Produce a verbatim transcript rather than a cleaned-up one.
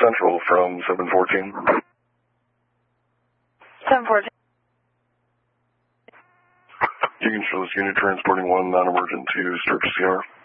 Central from seven fourteen. seven fourteen. You can show this unit transporting one non-emergent to Sturgis C R.